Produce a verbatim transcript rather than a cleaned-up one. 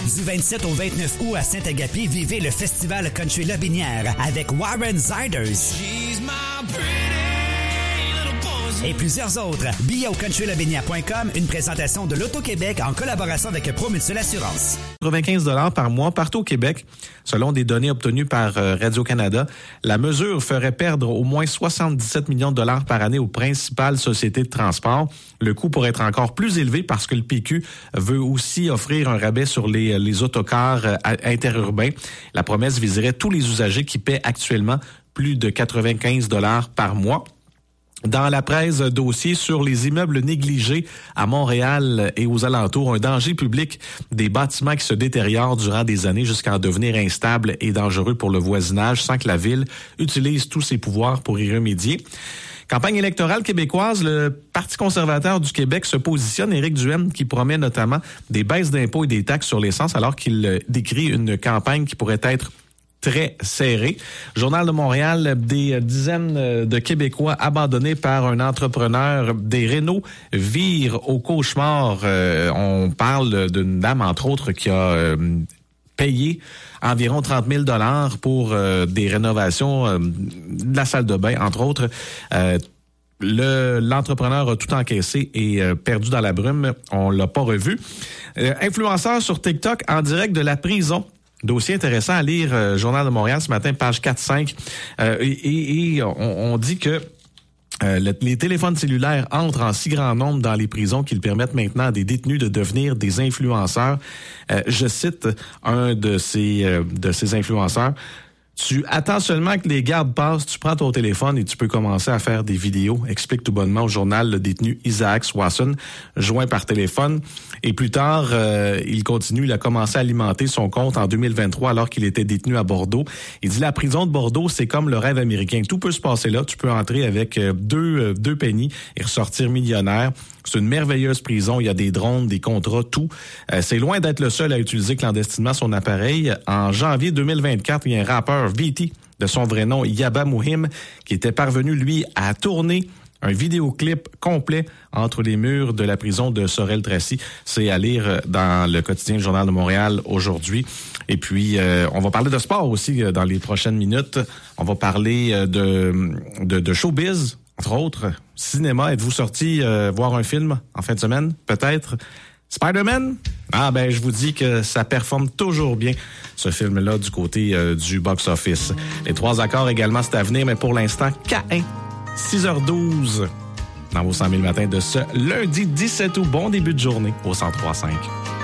Du vingt-sept au vingt-neuf août à Saint-Agapi, vivez le festival Country Lobinière avec Warren Ziders et plusieurs autres. Billets au country lobinière point com, une présentation de l'Auto-Québec en collaboration avec Promutuelle Assurance. quatre-vingt-quinze dollars par mois partout au Québec. Selon des données obtenues par Radio-Canada, la mesure ferait perdre au moins soixante-dix-sept millions de dollars par année aux principales sociétés de transport. Le coût pourrait être encore plus élevé parce que le P Q veut aussi offrir un rabais sur les, les autocars interurbains. La promesse viserait tous les usagers qui paient actuellement plus de quatre-vingt-quinze dollars par mois. Dans la presse, dossier sur les immeubles négligés à Montréal et aux alentours, un danger public des bâtiments qui se détériorent durant des années jusqu'à en devenir instables et dangereux pour le voisinage sans que la ville utilise tous ses pouvoirs pour y remédier. Campagne électorale québécoise, le Parti conservateur du Québec se positionne. Éric Duhaime qui promet notamment des baisses d'impôts et des taxes sur l'essence alors qu'il décrit une campagne qui pourrait être très serré. Journal de Montréal, des dizaines de Québécois abandonnés par un entrepreneur des rénaux virent au cauchemar. Euh, on parle d'une dame, entre autres, qui a euh, payé environ trente mille dollars pour euh, des rénovations euh, de la salle de bain, entre autres. Euh, Le, l'entrepreneur a tout encaissé et euh, perdu dans la brume. On l'a pas revu. Euh, influenceur sur TikTok en direct de la prison. Dossier intéressant à lire, euh, Journal de Montréal ce matin, page quatre cinq. Euh, et, et, et on, on dit que euh, le, les téléphones cellulaires entrent en si grand nombre dans les prisons qu'ils permettent maintenant à des détenus de devenir des influenceurs. Euh, je cite un de ces, euh, de ces influenceurs. Tu attends seulement que les gardes passent, tu prends ton téléphone et tu peux commencer à faire des vidéos, explique tout bonnement au journal le détenu Isaac Swanson, joint par téléphone. Et plus tard, euh, il continue, il a commencé à alimenter son compte en deux mille vingt-trois alors qu'il était détenu à Bordeaux. Il dit la prison de Bordeaux, c'est comme le rêve américain. Tout peut se passer là. Tu peux entrer avec deux, deux pennies et ressortir millionnaire. C'est une merveilleuse prison. Il y a des drones, des contrats, tout. Euh, c'est loin d'être le seul à utiliser clandestinement son appareil. En janvier deux mille vingt-quatre, il y a un rappeur, V T, de son vrai nom, Yaba Mouhim, qui était parvenu, lui, à tourner un vidéoclip complet entre les murs de la prison de Sorel-Tracy. C'est à lire dans le quotidien du Journal de Montréal aujourd'hui. Et puis, euh, on va parler de sport aussi dans les prochaines minutes. On va parler de, de, de showbiz, entre autres. Cinéma, êtes-vous sorti euh, voir un film en fin de semaine? Peut-être. Spider-Man? Ah ben, je vous dis que ça performe toujours bien, ce film-là, du côté euh, du box-office. Les trois accords également, c'est à venir, mais pour l'instant, K un. six heures douze dans vos cent mille matins de ce lundi dix-sept août. Bon début de journée au cent trois cinq.